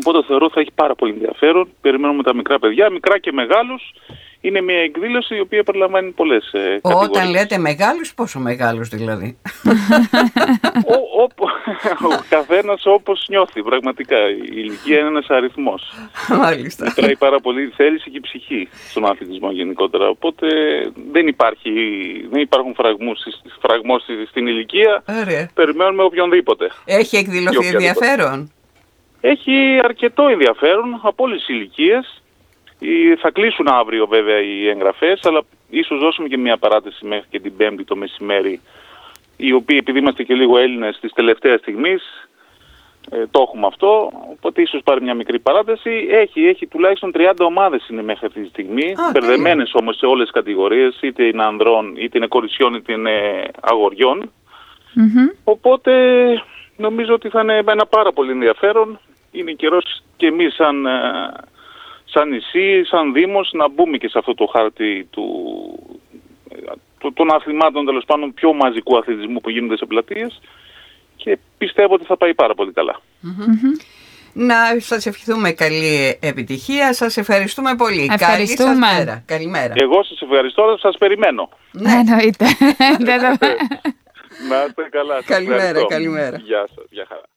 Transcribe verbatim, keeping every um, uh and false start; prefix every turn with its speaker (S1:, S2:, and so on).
S1: Οπότε θεωρώ θα έχει πάρα πολύ ενδιαφέρον. Περιμένουμε τα μικρά παιδιά, μικρά και μεγάλους. Είναι μια εκδήλωση η οποία περιλαμβάνει πολλές ε, κατηγορίες.
S2: Όταν λέτε μεγάλους, πόσο μεγάλους δηλαδή?
S1: Ο, ο, ο καθένας όπως νιώθει πραγματικά. Η ηλικία είναι ένας αριθμός.
S2: Μάλιστα.
S1: Μετράει πάρα πολύ η θέληση και η ψυχή στον αθλητισμό γενικότερα. Οπότε δεν, υπάρχει, δεν υπάρχουν φραγμούς, φραγμός στην ηλικία.
S2: Ωραία.
S1: Περιμένουμε οποιονδήποτε.
S2: Έχει εκδηλωθεί ενδιαφέρον?
S1: Έχει αρκετό ενδιαφέρον από όλες τις ηλικίες. Θα κλείσουν αύριο βέβαια οι εγγραφές, αλλά ίσως δώσουμε και μια παράταση μέχρι και την Πέμπτη το μεσημέρι, οι οποίοι, επειδή είμαστε και λίγο Έλληνες της τελευταίας στιγμής, ε, το έχουμε αυτό, οπότε ίσως πάρει μια μικρή παράταση. Έχει, έχει τουλάχιστον τριάντα ομάδες είναι μέχρι αυτή τη στιγμή,
S2: okay.
S1: μπερδεμένες όμως σε όλες τις κατηγορίες, είτε είναι ανδρών, είτε είναι κοριτσιών, είτε είναι αγοριών.
S3: Mm-hmm.
S1: Οπότε νομίζω ότι θα είναι ένα πάρα πολύ ενδιαφέρον. Είναι καιρός και εμείς σαν... σαν νησί, σαν Δήμος, να μπούμε και σε αυτό το χάρτη του, του, των αθλημάτων, τέλος πάντων, πιο μαζικού αθλητισμού που γίνονται σε πλατείες, και πιστεύω ότι θα πάει πάρα πολύ καλά.
S2: Mm-hmm. Να σας ευχηθούμε καλή επιτυχία. Σας ευχαριστούμε πολύ.
S3: Ευχαριστούμε.
S2: Καλή σας μέρα. Καλημέρα.
S1: Εγώ σας ευχαριστώ, σας περιμένω.
S3: Ναι, εννοείται.
S1: Να είστε καλά.
S2: Καλημέρα, καλημέρα.
S1: Γεια σας, γεια χαρά.